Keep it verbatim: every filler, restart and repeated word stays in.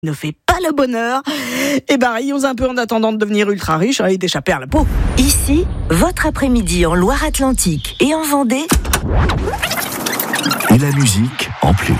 ne fait pas le bonheur. Et ben, rions un peu en attendant de devenir ultra riche et d'échapper à la peau. Ici, votre après-midi en Loire-Atlantique et en Vendée. Et la musique en plus.